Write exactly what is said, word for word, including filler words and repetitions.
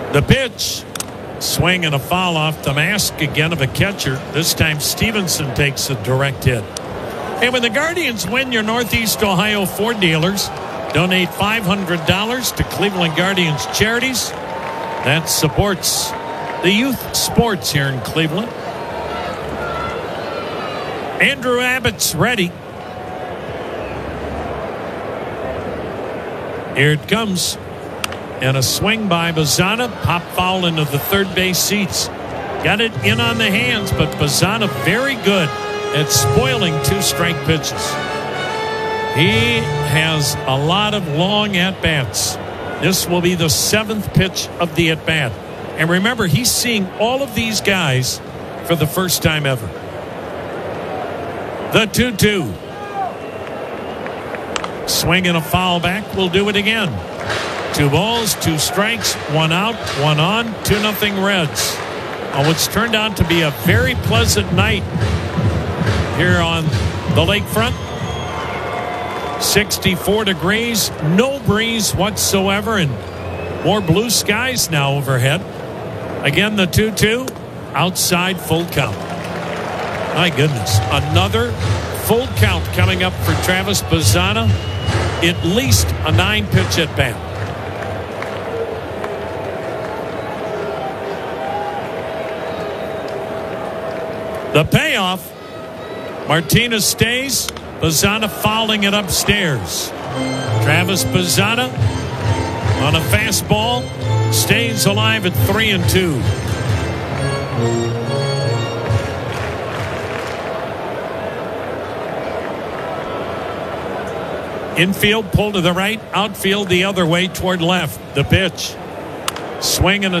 The pitch. Swing and a foul off the mask again of a catcher. This time Stevenson takes a direct hit. Hey, when the Guardians win your Northeast Ohio Ford dealers, donate five hundred dollars to Cleveland Guardians Charities. That supports the youth sports here in Cleveland. Andrew Abbott's ready. Here it comes. And a swing by Bazzana. Pop foul into the third base seats. Got it in on the hands, but Bazzana very good at spoiling two strike pitches. He has a lot of long at-bats. This will be the seventh pitch of the at-bat. And remember, he's seeing all of these guys for the first time ever. The two two. Swing and a foul back. We'll do it again. Two balls, two strikes, one out, one on, two nothing Reds. Oh, it's turned out to be a very pleasant night here on the lakefront. sixty-four degrees, no breeze whatsoever, and more blue skies now overhead. Again, the two two, outside full count. My goodness, another full count coming up for Travis Bazzana. At least a nine-pitch at-bat. The payoff. Martinez stays. Bazzana fouling it upstairs. Travis Bazzana on a fastball stays alive at three and two. Infield pulled to the right, outfield the other way toward left. The pitch. Swing and a